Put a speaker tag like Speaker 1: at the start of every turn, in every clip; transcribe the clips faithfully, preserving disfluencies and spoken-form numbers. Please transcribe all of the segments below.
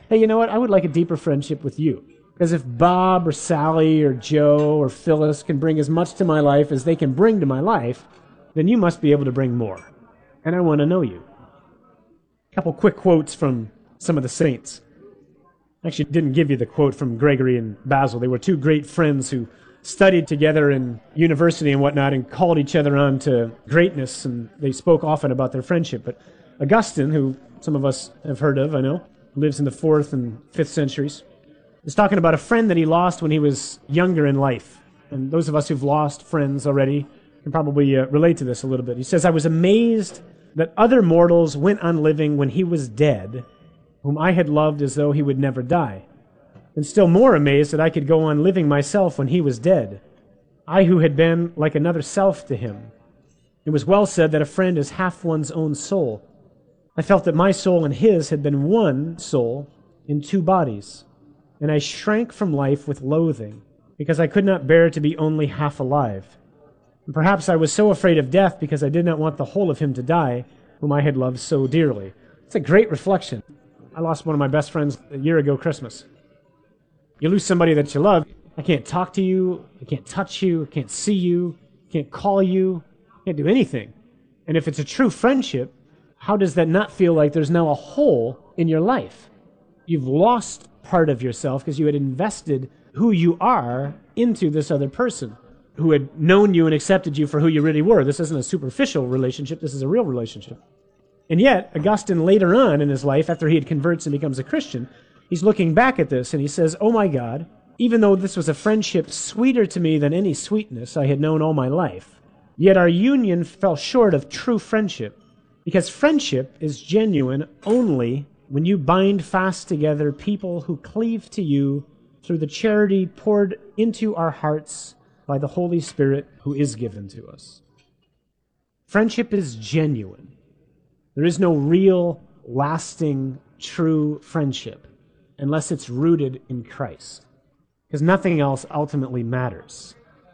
Speaker 1: hey, you know what? I would like a deeper friendship with you. Because if Bob or Sally or Joe or Phyllis can bring as much to my life as they can bring to my life, then you must be able to bring more. And I want to know you. A couple quick quotes from some of the saints. I actually didn't give you the quote from Gregory and Basil. They were two great friends who studied together in university and whatnot and called each other on to greatness, and they spoke often about their friendship. But Augustine, who some of us have heard of, I know, lives in the fourth and fifth centuries, is talking about a friend that he lost when he was younger in life. And those of us who've lost friends already can probably uh, relate to this a little bit. He says, I was amazed that other mortals went on living when he was dead, whom I had loved as though he would never die. And still more amazed that I could go on living myself when he was dead, I who had been like another self to him. It was well said that a friend is half one's own soul. I felt that my soul and his had been one soul in two bodies, and I shrank from life with loathing, because I could not bear to be only half alive. And perhaps I was so afraid of death because I did not want the whole of him to die, whom I had loved so dearly. It's a great reflection. I lost one of my best friends a year ago Christmas. You lose somebody that you love, I can't talk to you, I can't touch you, I can't see you, I can't call you, I can't do anything. And if it's a true friendship, how does that not feel like there's now a hole in your life? You've lost part of yourself because you had invested who you are into this other person who had known you and accepted you for who you really were. This isn't a superficial relationship, this is a real relationship. And yet, Augustine later on in his life, after he had converts and becomes a Christian, he's looking back at this and he says, oh my God, even though this was a friendship sweeter to me than any sweetness I had known all my life, yet our union fell short of true friendship, because friendship is genuine only when you bind fast together people who cleave to you through the charity poured into our hearts by the Holy Spirit who is given to us. Friendship is genuine. There is no real, lasting, true friendship unless it's rooted in Christ, because nothing else ultimately matters.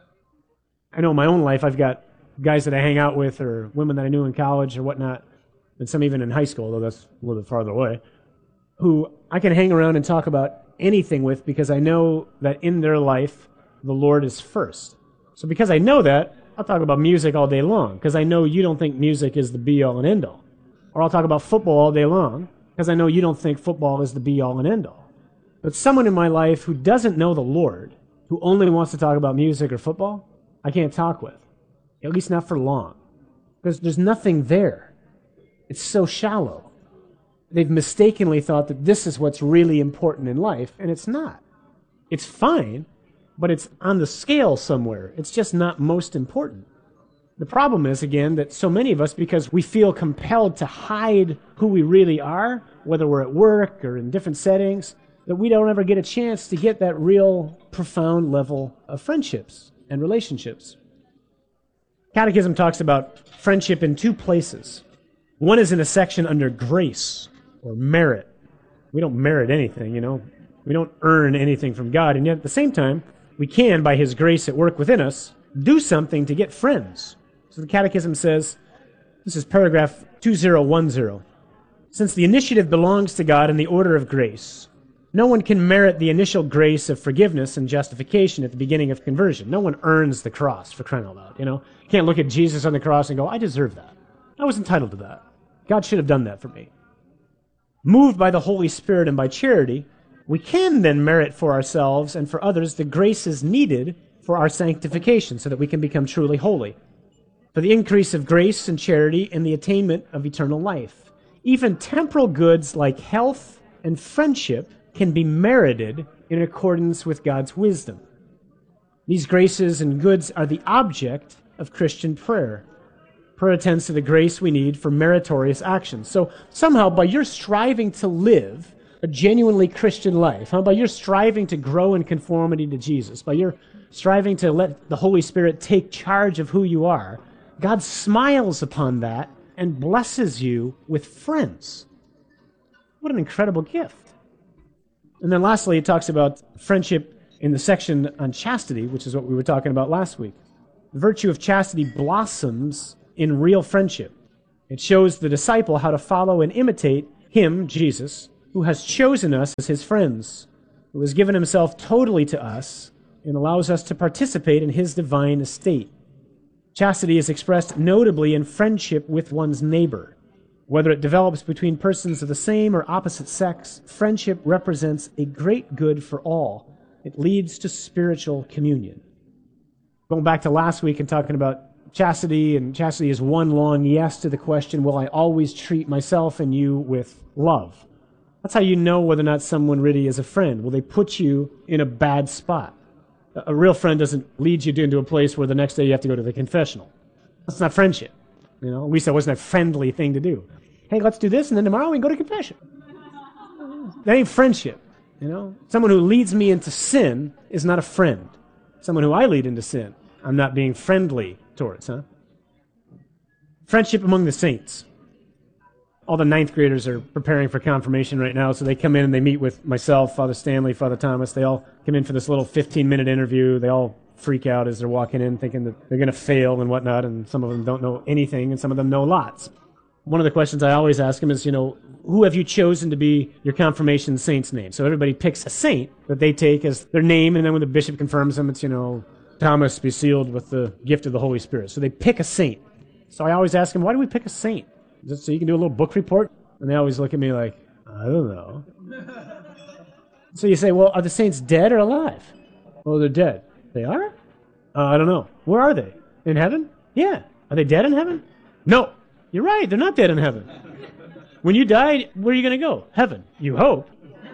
Speaker 1: I know in my own life I've got guys that I hang out with or women that I knew in college or whatnot, and some even in high school, though that's a little bit farther away, who I can hang around and talk about anything with because I know that in their life the Lord is first. So because I know that, I'll talk about music all day long because I know you don't think music is the be-all and end-all. Or I'll talk about football all day long because I know you don't think football is the be-all and end-all. But someone in my life who doesn't know the Lord, who only wants to talk about music or football, I can't talk with. At least not for long. Because there's nothing there. It's so shallow. They've mistakenly thought that this is what's really important in life, and it's not. It's fine, but it's on the scale somewhere. It's just not most important. The problem is, again, that so many of us, because we feel compelled to hide who we really are, whether we're at work or in different settings, that we don't ever get a chance to get that real profound level of friendships and relationships. Catechism talks about friendship in two places. One is in a section under grace or merit. We don't merit anything, you know. We don't earn anything from God, and yet at the same time, we can, by His grace at work within us, do something to get friends. So the Catechism says, this is paragraph two thousand ten, since the initiative belongs to God in the order of grace, no one can merit the initial grace of forgiveness and justification at the beginning of conversion. No one earns the cross, for crying out loud, you know. You can't look at Jesus on the cross and go, I deserve that. I was entitled to that. God should have done that for me. Moved by the Holy Spirit and by charity, we can then merit for ourselves and for others the graces needed for our sanctification so that we can become truly holy, for the increase of grace and charity and the attainment of eternal life. Even temporal goods like health and friendship can be merited in accordance with God's wisdom. These graces and goods are the object of Christian prayer. Prayer attends to the grace we need for meritorious actions. So somehow by your striving to live a genuinely Christian life, how by your striving to grow in conformity to Jesus, by your striving to let the Holy Spirit take charge of who you are, God smiles upon that and blesses you with friends. What an incredible gift. And then lastly, it talks about friendship in the section on chastity, which is what we were talking about last week. The virtue of chastity blossoms in real friendship. It shows the disciple how to follow and imitate Him, Jesus, who has chosen us as his friends, who has given himself totally to us and allows us to participate in his divine estate. Chastity is expressed notably in friendship with one's neighbor. Whether it develops between persons of the same or opposite sex, friendship represents a great good for all. It leads to spiritual communion. Going back to last week and talking about chastity, and chastity is one long yes to the question, will I always treat myself and you with love? That's how you know whether or not someone really is a friend. Will they put you in a bad spot? A real friend doesn't lead you into a place where the next day you have to go to the confessional. That's not friendship. You know, at least that wasn't a friendly thing to do. Hey, let's do this, and then tomorrow we can go to confession. That ain't friendship. You know, someone who leads me into sin is not a friend. Someone who I lead into sin, I'm not being friendly towards, huh? Friendship among the saints. All the ninth graders are preparing for confirmation right now, so they come in and they meet with myself, Father Stanley, Father Thomas. They all come in for this little fifteen-minute interview. They all freak out as they're walking in, thinking that they're going to fail and whatnot, and some of them don't know anything, and some of them know lots. One of the questions I always ask them is, you know, who have you chosen to be your confirmation saint's name? So everybody picks a saint that they take as their name, and then when the bishop confirms them, it's, you know, Thomas be sealed with the gift of the Holy Spirit. So they pick a saint. So I always ask them, why do we pick a saint? Is it so you can do a little book report? And they always look at me like, I don't know. So you say, well, are the saints dead or alive? Well, they're dead. They are? Uh, I don't know. Where are they? In heaven? Yeah. Are they dead in heaven? No. You're right. They're not dead in heaven. When you die, where are you going to go? Heaven. You hope.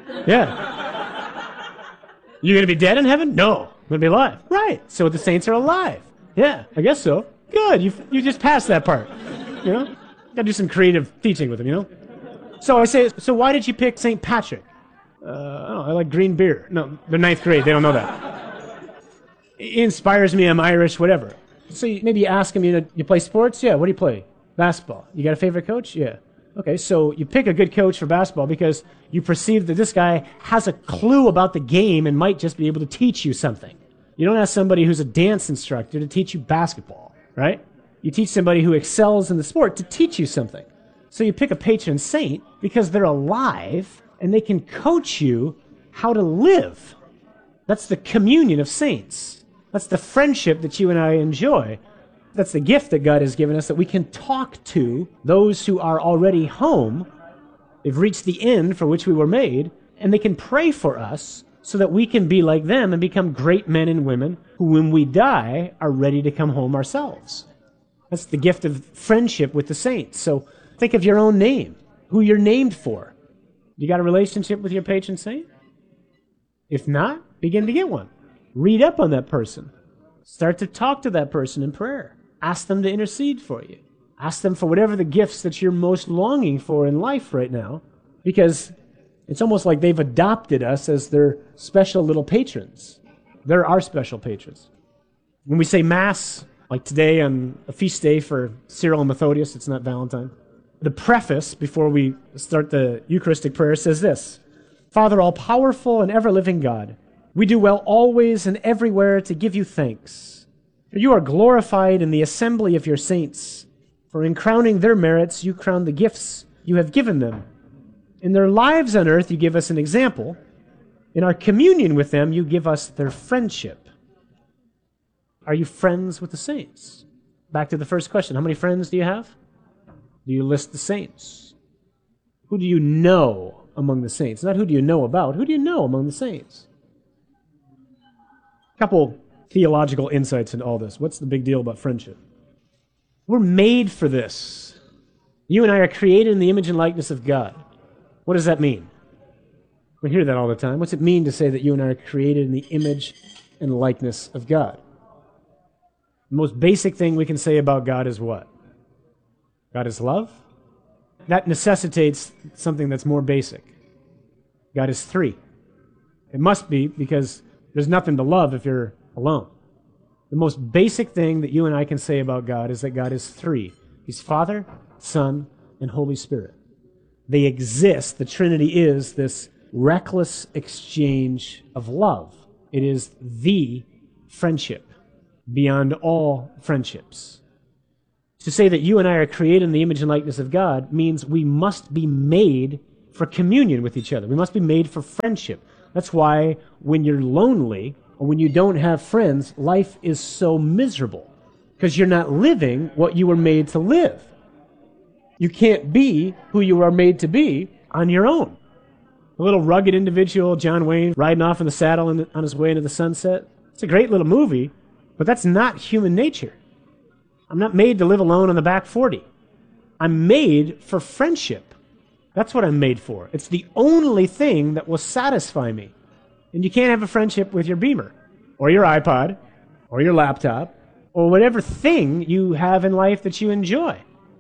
Speaker 1: Yeah. You're going to be dead in heaven? No. I'm going to be alive. Right. So the saints are alive. Yeah, I guess so. Good. You you just passed that part. You know? Got to do some creative teaching with them, you know? So I say, so why did you pick Saint Patrick? Uh, I don't know, I like green beer. No, they're ninth grade. They don't know that. It inspires me. I'm Irish, whatever. So you, maybe you ask them, you know, you play sports? Yeah, what do you play? Basketball. You got a favorite coach? Yeah. Okay, so you pick a good coach for basketball because you perceive that this guy has a clue about the game and might just be able to teach you something. You don't ask somebody who's a dance instructor to teach you basketball, right? You teach somebody who excels in the sport to teach you something. So you pick a patron saint because they're alive and they can coach you how to live. That's the communion of saints. That's the friendship that you and I enjoy. That's the gift that God has given us, that we can talk to those who are already home. They've reached the end for which we were made, and they can pray for us so that we can be like them and become great men and women who, when we die, are ready to come home ourselves. That's the gift of friendship with the saints. So think of your own name, who you're named for. You got a relationship with your patron saint? If not, begin to get one. Read up on that person. Start to talk to that person in prayer. Ask them to intercede for you. Ask them for whatever the gifts that you're most longing for in life right now, because it's almost like they've adopted us as their special little patrons. They're our special patrons. When we say Mass, like today on a feast day for Cyril and Methodius, it's not Valentine, the preface before we start the Eucharistic prayer says this: Father, all-powerful and ever-living God, we do well always and everywhere to give you thanks. For you are glorified in the assembly of your saints. For in crowning their merits, you crown the gifts you have given them. In their lives on earth, you give us an example. In our communion with them, you give us their friendship. Are you friends with the saints? Back to the first question. How many friends do you have? Do you list the saints? Who do you know among the saints? Not who do you know about. Who do you know among the saints? A couple theological insights into all this. What's the big deal about friendship? We're made for this. You and I are created in the image and likeness of God. What does that mean? We hear that all the time. What's it mean to say that you and I are created in the image and likeness of God? The most basic thing we can say about God is what? God is love. That necessitates something that's more basic. God is three. It must be, because there's nothing to love if you're alone. The most basic thing that you and I can say about God is that God is three. He's Father, Son, and Holy Spirit. They exist. The Trinity is this reckless exchange of love. It is the friendship beyond all friendships. To say that you and I are created in the image and likeness of God means we must be made for for communion with each other. We must be made for friendship. That's why when you're lonely or when you don't have friends, life is so miserable, because you're not living what you were made to live. You can't be who you are made to be on your own. A little rugged individual, John Wayne, riding off in the saddle in the, on his way into the sunset. It's a great little movie, but that's not human nature. I'm not made to live alone on the back forty. I'm made for friendship. That's what I'm made for. It's the only thing that will satisfy me. And you can't have a friendship with your Beamer, or your iPod, or your laptop, or whatever thing you have in life that you enjoy.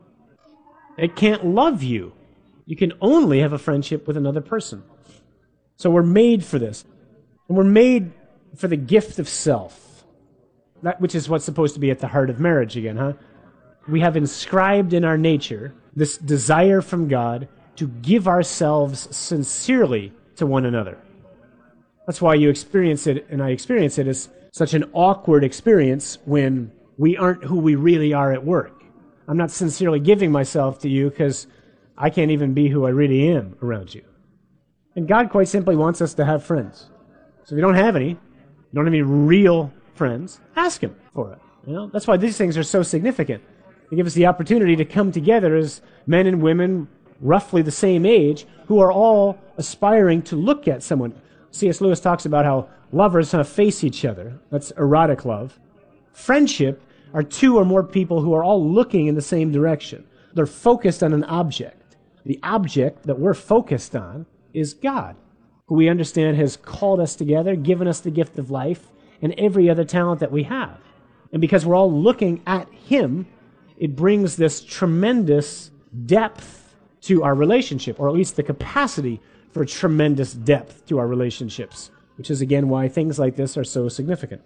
Speaker 1: It can't love you. You can only have a friendship with another person. So we're made for this. And we're made for the gift of self, that which is what's supposed to be at the heart of marriage again, huh? We have inscribed in our nature this desire from God to give ourselves sincerely to one another. That's why you experience it, and I experience it, as such an awkward experience when we aren't who we really are at work. I'm not sincerely giving myself to you because I can't even be who I really am around you. And God quite simply wants us to have friends. So if you don't have any, you don't have any real friends, ask Him for it. You know? That's why these things are so significant. They give us the opportunity to come together as men and women roughly the same age who are all aspiring to look at someone. C S Lewis talks about how lovers kind of face each other. That's erotic love. Friendship are two or more people who are all looking in the same direction. They're focused on an object. The object that we're focused on is God, who we understand has called us together, given us the gift of life, and every other talent that we have. And because we're all looking at Him, it brings this tremendous depth to our relationship, or at least the capacity for tremendous depth to our relationships, which is, again, why things like this are so significant.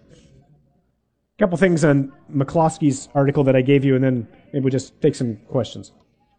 Speaker 1: A couple things on McCloskey's article that I gave you, and then maybe we'll just take some questions.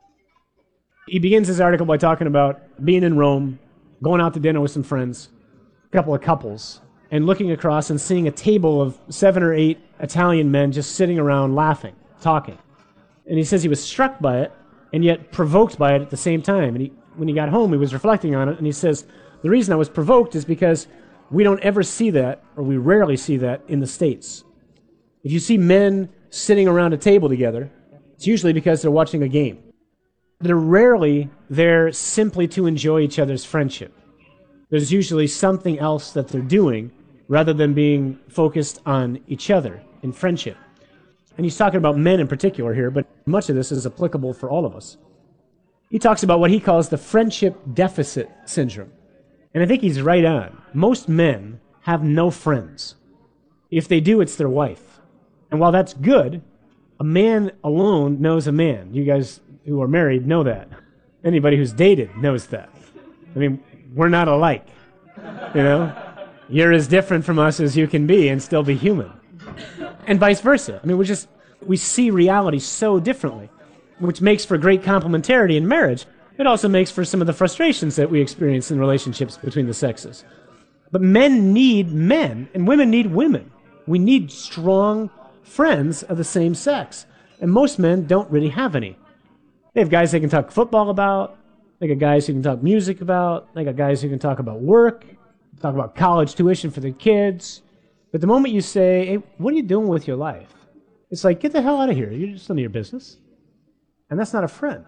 Speaker 1: He begins his article by talking about being in Rome, going out to dinner with some friends, a couple of couples, and looking across and seeing a table of seven or eight Italian men just sitting around laughing, talking. And he says he was struck by it, and yet provoked by it at the same time. And he, when he got home, he was reflecting on it, and he says, the reason I was provoked is because we don't ever see that, or we rarely see that, in the States. If you see men sitting around a table together, it's usually because they're watching a game. They're rarely there simply to enjoy each other's friendship. There's usually something else that they're doing rather than being focused on each other in friendship. And he's talking about men in particular here, but much of this is applicable for all of us. He talks about what he calls the friendship deficit syndrome. And I think he's right on. Most men have no friends. If they do, it's their wife. And while that's good, a man alone knows a man. You guys who are married know that. Anybody who's dated knows that. I mean, we're not alike. You know? You're as different from us as you can be and still be human. And vice versa. I mean, we just, we see reality so differently, which makes for great complementarity in marriage. It also makes for some of the frustrations that we experience in relationships between the sexes. But men need men, and women need women. We need strong friends of the same sex. And most men don't really have any. They have guys they can talk football about. They got guys who can talk music about. They got guys who can talk about work, talk about college tuition for their kids. But the moment you say, hey, what are you doing with your life? It's like, get the hell out of here. You're just none of your business. And that's not a friend.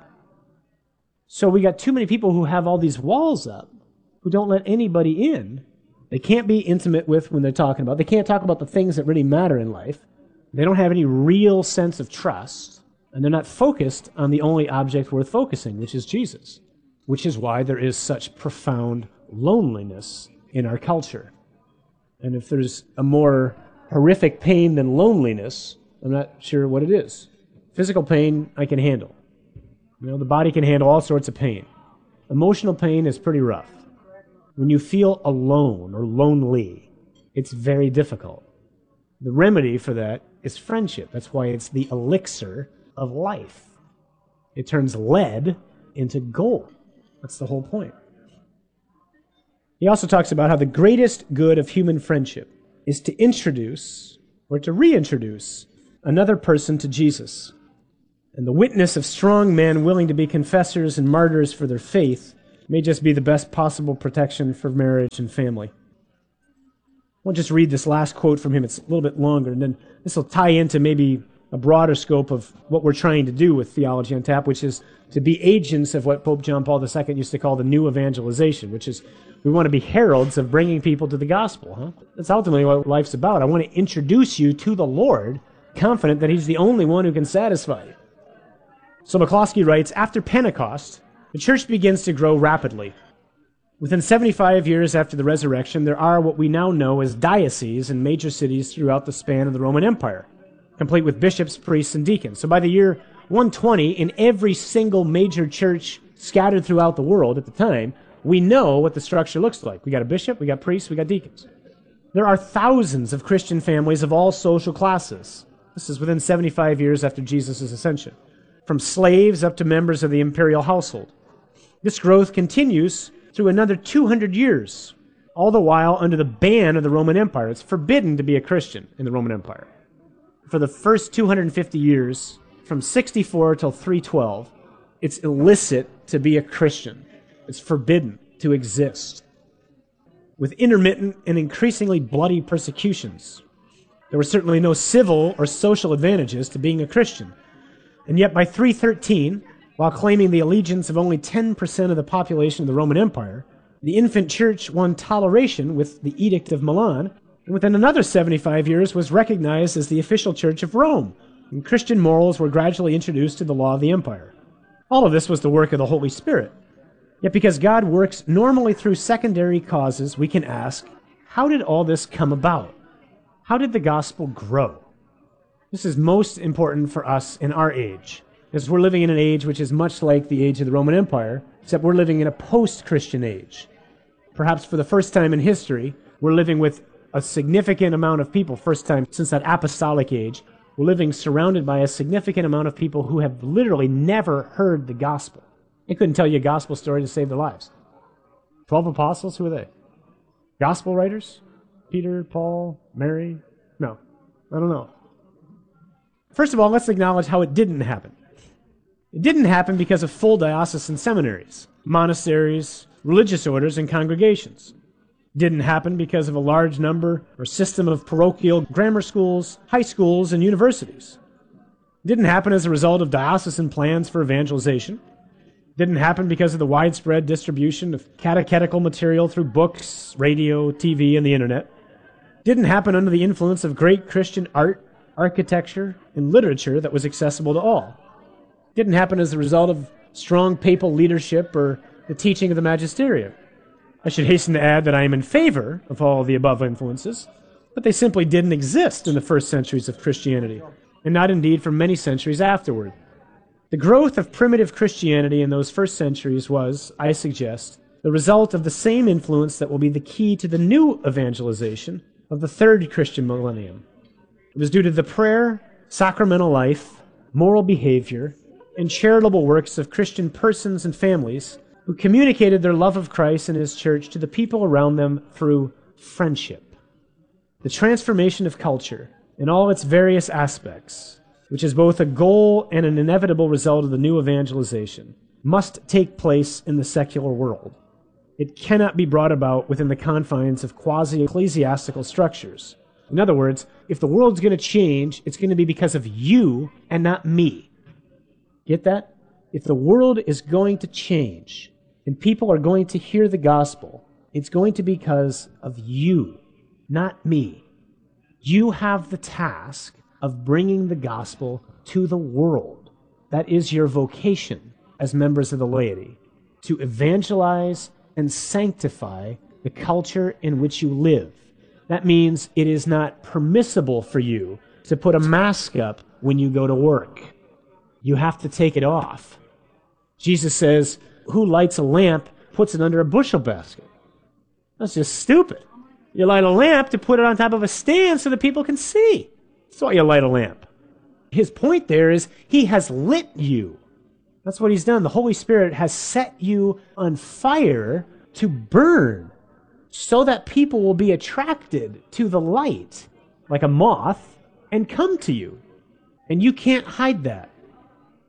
Speaker 1: So we got too many people who have all these walls up, who don't let anybody in. They can't be intimate with when they're talking about. They can't talk about the things that really matter in life. They don't have any real sense of trust. And they're not focused on the only object worth focusing, which is Jesus. Which is why there is such profound loneliness in our culture. And if there's a more horrific pain than loneliness, I'm not sure what it is. Physical pain, I can handle. You know, the body can handle all sorts of pain. Emotional pain is pretty rough. When you feel alone or lonely, it's very difficult. The remedy for that is friendship. That's why it's the elixir of life. It turns lead into gold. That's the whole point. He also talks about how the greatest good of human friendship is to introduce or to reintroduce another person to Jesus. And the witness of strong men willing to be confessors and martyrs for their faith may just be the best possible protection for marriage and family. I'll just read this last quote from him. It's a little bit longer, and then this will tie into maybe a broader scope of what we're trying to do with Theology on Tap, which is to be agents of what Pope John Paul the Second used to call the new evangelization, which is we want to be heralds of bringing people to the gospel. Huh? That's ultimately what life's about. I want to introduce you to the Lord, confident that He's the only one who can satisfy you. So McCloskey writes, after Pentecost, the church begins to grow rapidly. Within seventy-five years after the resurrection, there are what we now know as dioceses in major cities throughout the span of the Roman Empire, complete with bishops, priests, and deacons. So by the year one twenty, in every single major church scattered throughout the world at the time, we know what the structure looks like. We got a bishop, we got priests, we got deacons. There are thousands of Christian families of all social classes. This is within seventy-five years after Jesus' ascension, from slaves up to members of the imperial household. This growth continues through another two hundred years, all the while under the ban of the Roman Empire. It's forbidden to be a Christian in the Roman Empire. For the first two hundred fifty years, from sixty-four till three twelve, it's illicit to be a Christian. It's forbidden to exist, with intermittent and increasingly bloody persecutions. There were certainly no civil or social advantages to being a Christian. And yet by three thirteen, while claiming the allegiance of only ten percent of the population of the Roman Empire, the infant church won toleration with the Edict of Milan, and within another seventy-five years was recognized as the official church of Rome, and Christian morals were gradually introduced to the law of the empire. All of this was the work of the Holy Spirit. Yet because God works normally through secondary causes, we can ask, how did all this come about? How did the gospel grow? This is most important for us in our age, because we're living in an age which is much like the age of the Roman Empire, except we're living in a post-Christian age. Perhaps for the first time in history, we're living with a significant amount of people, first time since that apostolic age, we're living surrounded by a significant amount of people who have literally never heard the gospel. They couldn't tell you a gospel story to save their lives. Twelve apostles, who are they? Gospel writers? Peter, Paul, Mary? No, I don't know. First of all, let's acknowledge how it didn't happen. It didn't happen because of full diocesan seminaries, monasteries, religious orders, and congregations. It didn't happen because of a large number or system of parochial grammar schools, high schools, and universities. It didn't happen as a result of diocesan plans for evangelization. It didn't happen because of the widespread distribution of catechetical material through books, radio, T V, and the internet. It didn't happen under the influence of great Christian art, architecture, and literature that was accessible to all. It didn't happen as a result of strong papal leadership or the teaching of the magisterium. I should hasten to add that I am in favor of all the above influences, but they simply didn't exist in the first centuries of Christianity, and not indeed for many centuries afterward. The growth of primitive Christianity in those first centuries was, I suggest, the result of the same influence that will be the key to the new evangelization of the third Christian millennium. It was due to the prayer, sacramental life, moral behavior, and charitable works of Christian persons and families who communicated their love of Christ and His church to the people around them through friendship. The transformation of culture in all its various aspects, which is both a goal and an inevitable result of the new evangelization, must take place in the secular world. It cannot be brought about within the confines of quasi-ecclesiastical structures. In other words, if the world's going to change, it's going to be because of you and not me. Get that? If the world is going to change and people are going to hear the gospel, it's going to be because of you, not me. You have the task of bringing the gospel to the world. That is your vocation as members of the laity, to evangelize and sanctify the culture in which you live. That means it is not permissible for you to put a mask up when you go to work. You have to take it off. Jesus says, who lights a lamp puts it under a bushel basket? That's just stupid. You light a lamp to put it on top of a stand so that people can see. That's why you light a lamp. His point there is he has lit you. That's what he's done. The Holy Spirit has set you on fire to burn so that people will be attracted to the light like a moth and come to you. And you can't hide that.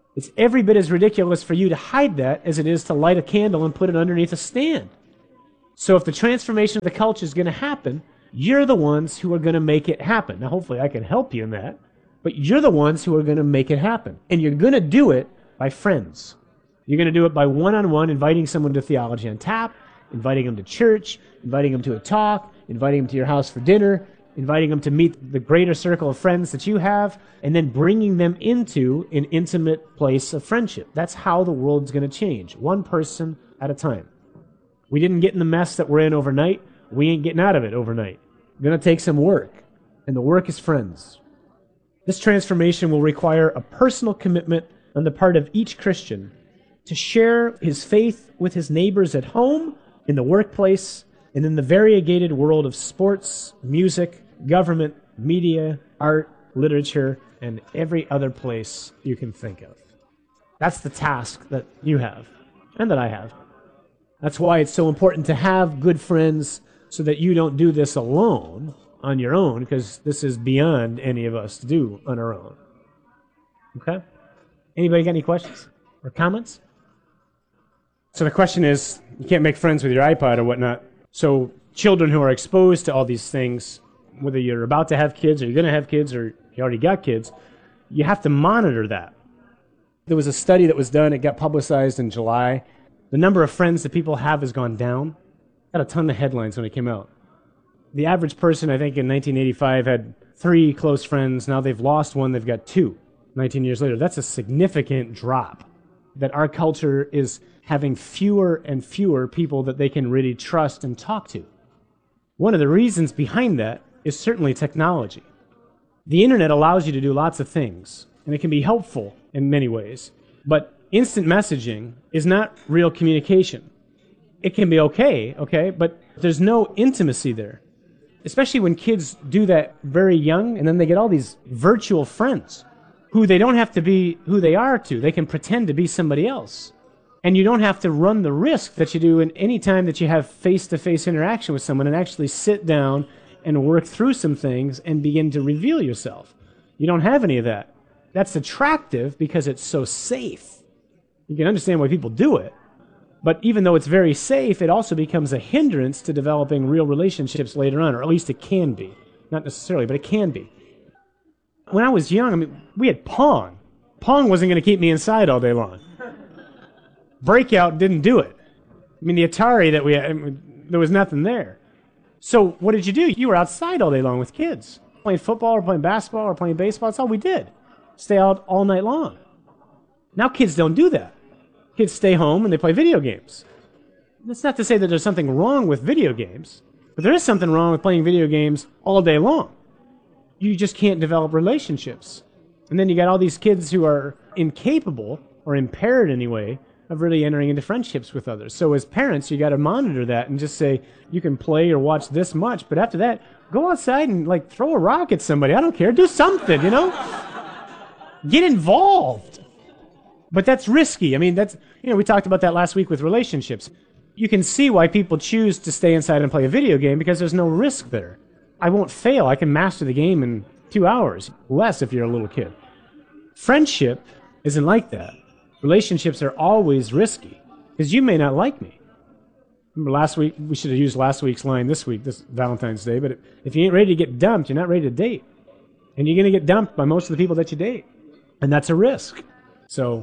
Speaker 1: It's every bit as ridiculous for you to hide that as it is to light a candle and put it underneath a stand. So if the transformation of the culture is going to happen, you're the ones who are going to make it happen. Now, hopefully I can help you in that, but you're the ones who are going to make it happen. And you're going to do it by friends. You're going to do it by one-on-one, inviting someone to Theology on Tap, inviting them to church, inviting them to a talk, inviting them to your house for dinner, inviting them to meet the greater circle of friends that you have, and then bringing them into an intimate place of friendship. That's how the world's going to change, one person at a time. We didn't get in the mess that we're in overnight. We ain't getting out of it overnight. It's going to take some work, and the work is friends. This transformation will require a personal commitment on the part of each Christian to share his faith with his neighbors at home, in the workplace, and in the variegated world of sports, music, government, media, art, literature, and every other place you can think of. That's the task that you have, and that I have. That's why it's so important to have good friends so that you don't do this alone, on your own, because this is beyond any of us to do on our own. Okay? Anybody got any questions or comments? So the question is, you can't make friends with your iPod or whatnot. So children who are exposed to all these things, whether you're about to have kids or you're going to have kids or you already got kids, you have to monitor that. There was a study that was done. It got publicized in July. The number of friends that people have has gone down. Got a ton of headlines when it came out. The average person, I think, in nineteen eighty-five had three close friends. Now they've lost one. They've got two nineteen years later. That's a significant drop. That our culture is having fewer and fewer people that they can really trust and talk to. One of the reasons behind that is certainly technology. The internet allows you to do lots of things, and it can be helpful in many ways. But instant messaging is not real communication. It can be okay, okay, but there's no intimacy there. Especially when kids do that very young, and then they get all these virtual friends who they don't have to be who they are to. They can pretend to be somebody else. And you don't have to run the risk that you do in any time that you have face-to-face interaction with someone and actually sit down and work through some things and begin to reveal yourself. You don't have any of that. That's attractive because it's so safe. You can understand why people do it. But even though it's very safe, it also becomes a hindrance to developing real relationships later on, or at least it can be. Not necessarily, but it can be. When I was young, I mean, we had Pong. Pong wasn't going to keep me inside all day long. Breakout didn't do it. I mean, the Atari that we had, I mean, there was nothing there. So what did you do? You were outside all day long with kids. Playing football or playing basketball or playing baseball. That's all we did. Stay out all night long. Now kids don't do that. Kids stay home and they play video games. That's not to say that there's something wrong with video games, but there is something wrong with playing video games all day long. You just can't develop relationships. And then you got all these kids who are incapable, or impaired anyway, of really entering into friendships with others. So as parents, you got to monitor that and just say, you can play or watch this much, but after that, go outside and like throw a rock at somebody. I don't care. Do something, you know? Get involved. But that's risky. I mean, that's, you know, we talked about that last week with relationships. You can see why people choose to stay inside and play a video game because there's no risk there. I won't fail. I can master the game in two hours, less if you're a little kid. Friendship isn't like that. Relationships are always risky because you may not like me. Remember last week, we should have used last week's line this week, this Valentine's Day, but if you ain't ready to get dumped, you're not ready to date. And you're going to get dumped by most of the people that you date. And that's a risk. So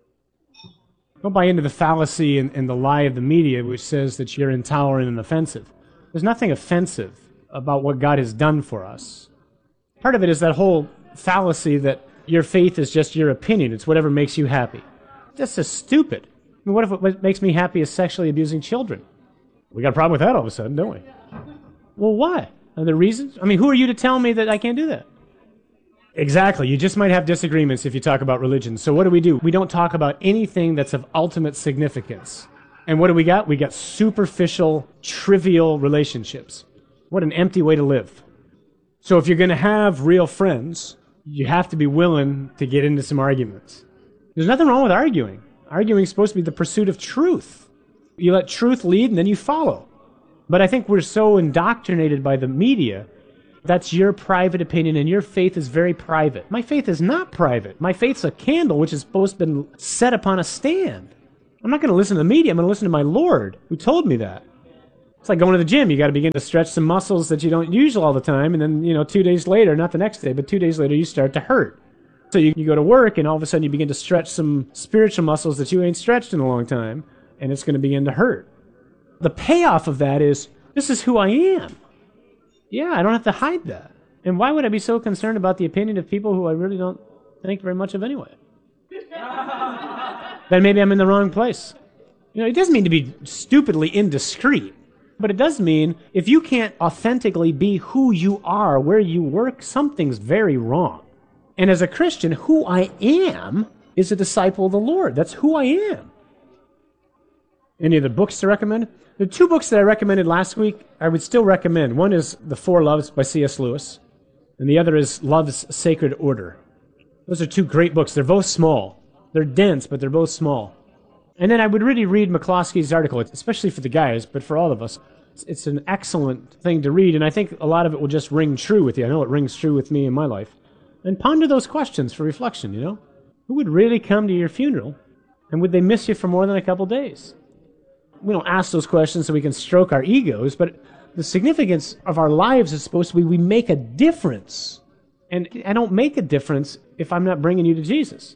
Speaker 1: don't buy into the fallacy and, and the lie of the media which says that you're intolerant and offensive. There's nothing offensive about what God has done for us. Part of it is that whole fallacy that your faith is just your opinion. It's whatever makes you happy. That's just stupid. I mean, what if what makes me happy is sexually abusing children? We got a problem with that all of a sudden, don't we? Well, why? Are there reasons? I mean, who are you to tell me that I can't do that? Exactly. You just might have disagreements if you talk about religion. So what do we do? We don't talk about anything that's of ultimate significance. And what do we got? We got superficial, trivial relationships. What an empty way to live. So if you're going to have real friends, you have to be willing to get into some arguments. There's nothing wrong with arguing. Arguing is supposed to be the pursuit of truth. You let truth lead and then you follow. But I think we're so indoctrinated by the media That's your private opinion, and your faith is very private. My faith is not private. My faith's a candle which is supposed to be set upon a stand. I'm not going to listen to the media. I'm going to listen to my Lord, who told me that. It's like going to the gym. You got to begin to stretch some muscles that you don't use all the time, and then, you know, two days later, not the next day, but two days later, you start to hurt. So you, you go to work, and all of a sudden you begin to stretch some spiritual muscles that you ain't stretched in a long time, and it's going to begin to hurt. The payoff of that is, this is who I am. Yeah, I don't have to hide that. And why would I be so concerned about the opinion of people who I really don't think very much of anyway? Then maybe I'm in the wrong place. You know, it doesn't mean to be stupidly indiscreet, but it does mean if you can't authentically be who you are where you work, something's very wrong. And as a Christian, who I am is a disciple of the Lord. That's who I am. Any other books to recommend? The two books that I recommended last week, I would still recommend. One is The Four Loves by C S Lewis, and the other is Love's Sacred Order. Those are two great books. They're both small. They're dense, but they're both small. And then I would really read McCloskey's article, especially for the guys, but for all of us. It's an excellent thing to read, and I think a lot of it will just ring true with you. I know it rings true with me in my life. And ponder those questions for reflection, you know? Who would really come to your funeral, and would they miss you for more than a couple days? We don't ask those questions so we can stroke our egos, but the significance of our lives is supposed to be we make a difference. And I don't make a difference if I'm not bringing you to Jesus.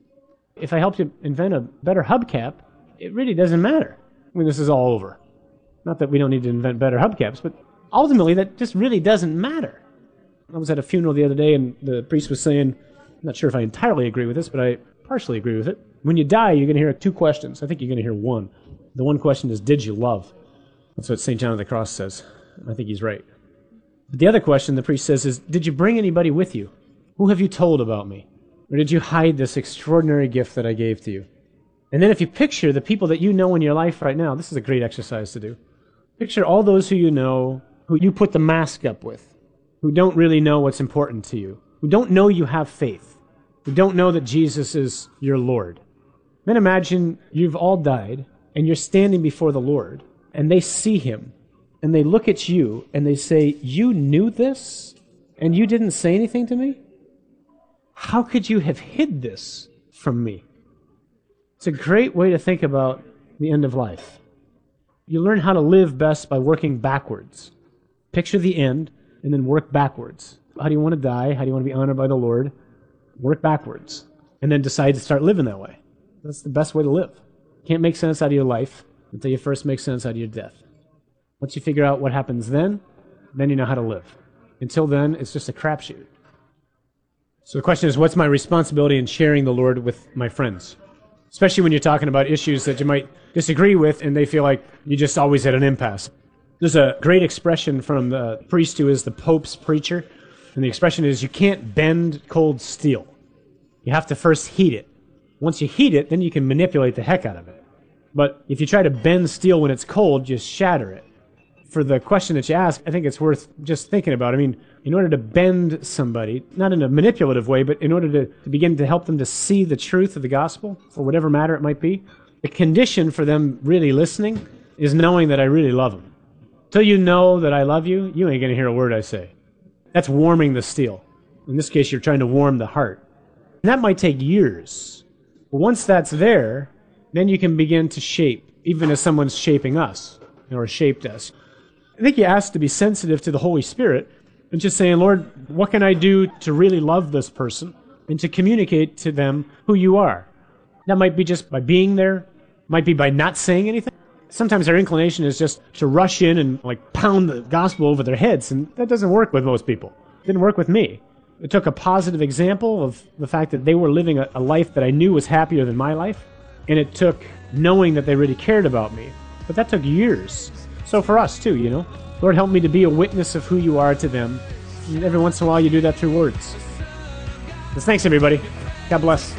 Speaker 1: If I helped you invent a better hubcap, it really doesn't matter when this is all over. Not that we don't need to invent better hubcaps, but ultimately that just really doesn't matter. I was at a funeral the other day, and the priest was saying, I'm not sure if I entirely agree with this, but I partially agree with it. When you die, you're going to hear two questions. I think you're going to hear one. The one question is, did you love? That's what Saint John of the Cross says. I think he's right. But the other question the priest says is, did you bring anybody with you? Who have you told about me? Or did you hide this extraordinary gift that I gave to you? And then if you picture the people that you know in your life right now, this is a great exercise to do. Picture all those who you know, who you put the mask up with, who don't really know what's important to you, who don't know you have faith, who don't know that Jesus is your Lord. Then imagine you've all died, and you're standing before the Lord, and they see him, and they look at you, and they say, you knew this, and you didn't say anything to me? How could you have hid this from me? It's a great way to think about the end of life. You learn how to live best by working backwards. Picture the end, and then work backwards. How do you want to die? How do you want to be honored by the Lord? Work backwards, and then decide to start living that way. That's the best way to live. Can't make sense out of your life until you first make sense out of your death. Once you figure out what happens then, then you know how to live. Until then, it's just a crapshoot. So the question is, what's my responsibility in sharing the Lord with my friends? Especially when you're talking about issues that you might disagree with and they feel like you just always at an impasse. There's a great expression from the priest who is the Pope's preacher, and the expression is, you can't bend cold steel. You have to first heat it. Once you heat it, then you can manipulate the heck out of it. But if you try to bend steel when it's cold, you shatter it. For the question that you ask, I think it's worth just thinking about. I mean, in order to bend somebody, not in a manipulative way, but in order to, to begin to help them to see the truth of the gospel, for whatever matter it might be, the condition for them really listening is knowing that I really love them. Till you know that I love you, you ain't going to hear a word I say. That's warming the steel. In this case, you're trying to warm the heart. And that might take years. But once that's there, then you can begin to shape, even as someone's shaping us, or shaped us. I think you ask to be sensitive to the Holy Spirit and just saying, Lord, what can I do to really love this person and to communicate to them who you are? That might be just by being there, might be by not saying anything. Sometimes our inclination is just to rush in and like pound the gospel over their heads, and that doesn't work with most people. It didn't work with me. It took a positive example of the fact that they were living a, a life that I knew was happier than my life, and it took knowing that they really cared about me. But that took years. So for us too, you know. Lord, help me to be a witness of who you are to them. And every once in a while you do that through words. So thanks, everybody. God bless.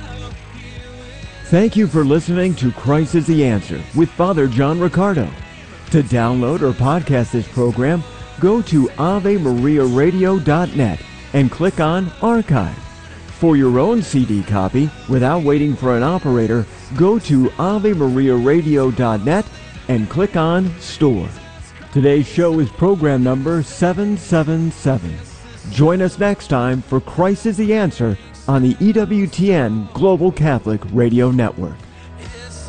Speaker 2: Thank you for listening to Christ is the Answer with Father John Riccardo. To download or podcast this program, go to ave maria radio dot net and click on Archive. For your own C D copy, without waiting for an operator, go to ave maria radio dot net and click on Store. Today's show is program number seven seven seven. Join us next time for Christ is the Answer on the E W T N Global Catholic Radio Network.